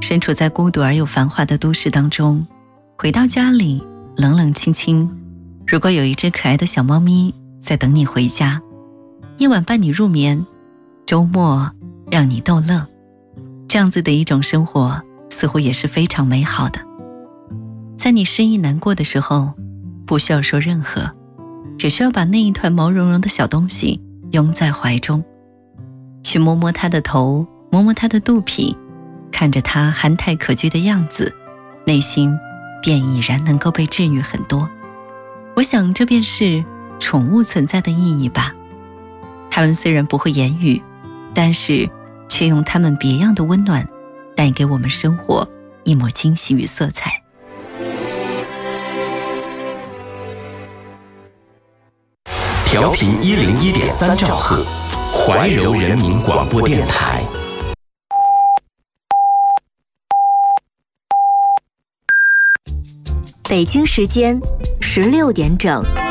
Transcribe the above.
身处在孤独而又繁华的都市当中，回到家里冷冷清清，如果有一只可爱的小猫咪在等你回家，夜晚伴你入眠，周末让你逗乐，这样子的一种生活似乎也是非常美好的。在你失意难过的时候，不需要说任何，只需要把那一团毛茸茸的小东西拥在怀中，去摸摸它的头，摸摸它的肚皮，看着它憨态可掬的样子，内心便已然能够被治愈很多。我想这便是宠物存在的意义吧。它们虽然不会言语，但是却用它们别样的温暖带给我们生活一抹惊喜与色彩。 调频101.3兆赫，怀柔人民广播电台。 北京时间16点整。